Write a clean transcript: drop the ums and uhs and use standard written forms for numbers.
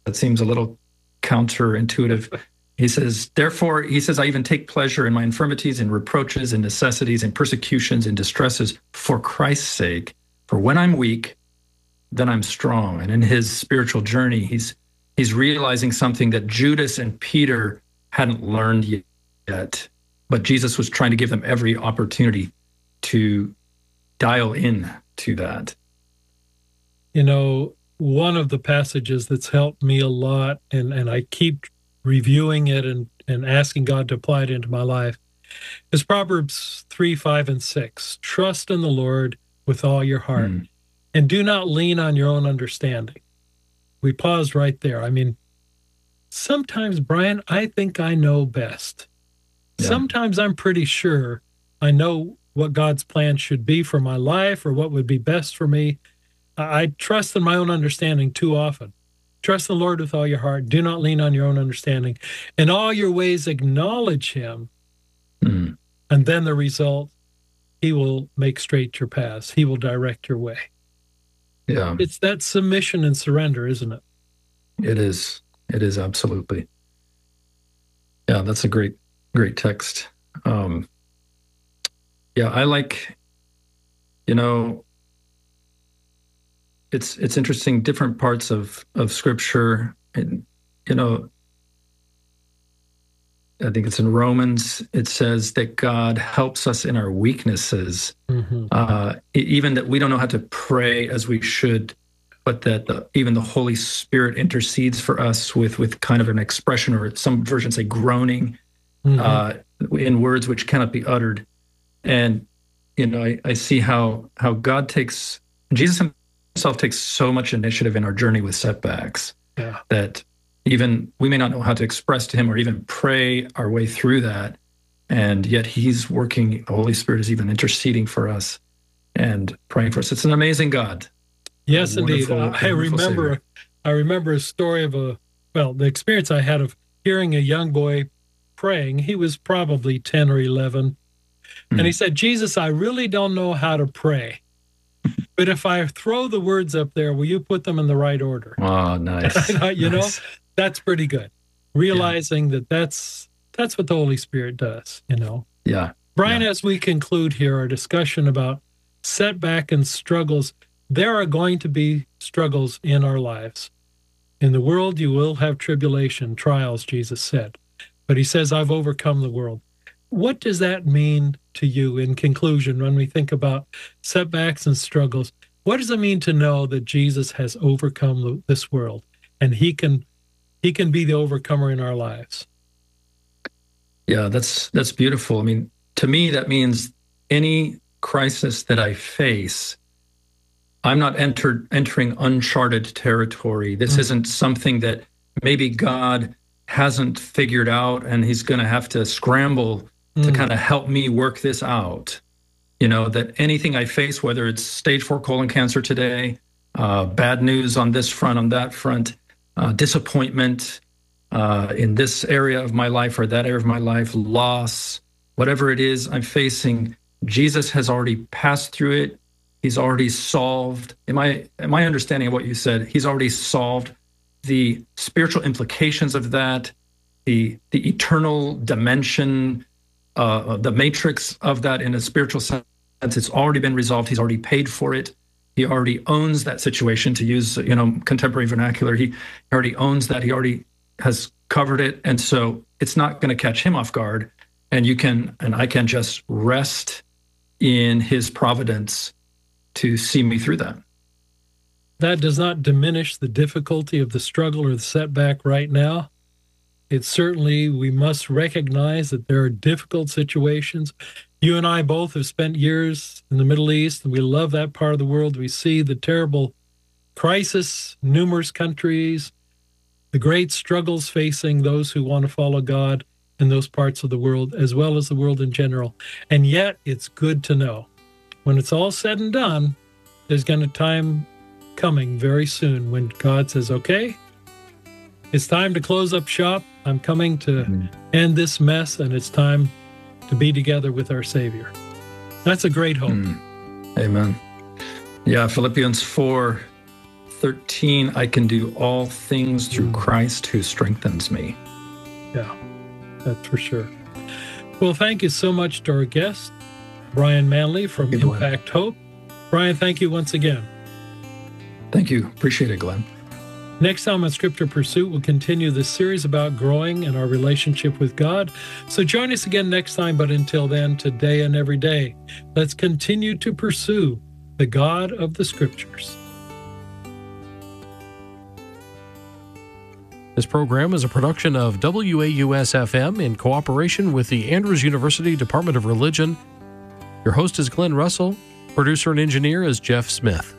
that seems a little counterintuitive. He says, therefore, he says, I even take pleasure in my infirmities and reproaches and necessities and persecutions and distresses for Christ's sake. For when I'm weak, then I'm strong. And in his spiritual journey, he's realizing something that Judas and Peter hadn't learned yet. But Jesus was trying to give them every opportunity to dial in to that. You know, one of the passages that's helped me a lot, and I keep reviewing it and asking God to apply it into my life, is Proverbs 3, 5, and 6. Trust in the Lord with all your heart, and do not lean on your own understanding. We pause right there. I mean, sometimes, Brian, I think I know best. Yeah. Sometimes I'm pretty sure I know what God's plan should be for my life or what would be best for me. I trust in my own understanding too often. Trust the Lord with all your heart. Do not lean on your own understanding. In all your ways, acknowledge him. And then the result, he will make straight your paths. He will direct your way. Yeah. It's that submission and surrender, isn't it? It is. It is, absolutely. Yeah, that's a great text. Yeah, I like, it's interesting, different parts of Scripture. And, I think it's in Romans, it says that God helps us in our weaknesses, even that we don't know how to pray as we should, but that even the Holy Spirit intercedes for us with kind of an expression, or some versions say groaning, in words which cannot be uttered. And, I see how God Jesus himself takes so much initiative in our journey with setbacks, that even we may not know how to express to him or even pray our way through that. And yet he's working, the Holy Spirit is even interceding for us and praying for us. It's an amazing God. Yes, indeed. I remember a story of the experience I had of hearing a young boy praying. He was probably 10 or 11. And he said, Jesus, I really don't know how to pray, but if I throw the words up there, will you put them in the right order? Oh, nice. Nice. That's pretty good. Realizing that's what the Holy Spirit does, Yeah. Brian, as we conclude here our discussion about setback and struggles, there are going to be struggles in our lives. In the world, you will have tribulation, trials, Jesus said. But he says, I've overcome the world. What does that mean to you in conclusion when we think about setbacks and struggles? What does it mean to know that Jesus has overcome this world and he can be the overcomer in our lives? Yeah, that's beautiful. I mean, to me, that means any crisis that I face, I'm not entering uncharted territory. This isn't something that maybe God hasn't figured out and he's going to have to scramble to kind of help me work this out. That anything I face, whether it's stage 4 colon cancer today, bad news on this front, on that front, disappointment in this area of my life or that area of my life, loss, whatever it is I'm facing, Jesus has already passed through it. He's already solved. In my understanding of what you said, he's already solved the spiritual implications of that, the eternal dimension, the matrix of that in a spiritual sense. It's already been resolved. He's already paid for it. He already owns that situation, to use contemporary vernacular. He already owns that. He already has covered it, and so it's not going to catch him off guard. And I can just rest in his providence to see me through that. That does not diminish the difficulty of the struggle or the setback right now. It's certainly, we must recognize that there are difficult situations. You and I both have spent years in the Middle East, and we love that part of the world. We see the terrible crisis, numerous countries, the great struggles facing those who want to follow God in those parts of the world, as well as the world in general. And yet, it's good to know, when it's all said and done, there's going to time coming very soon when God says, okay, it's time to close up shop. I'm coming to end this mess, and it's time to be together with our Savior. That's a great hope. Amen. Yeah, Philippians 4:13 13, I can do all things through Christ who strengthens me. Yeah, that's for sure. Well, thank you so much to our guest, Brian Manley from Impact Hope. Brian, thank you once again. Thank you. Appreciate it, Glenn. Next time on Scripture Pursuit, we'll continue this series about growing in our relationship with God. So join us again next time. But until then, today and every day, let's continue to pursue the God of the Scriptures. This program is a production of WAUS-FM in cooperation with the Andrews University Department of Religion. Your host is Glenn Russell. Producer and engineer is Jeff Smith.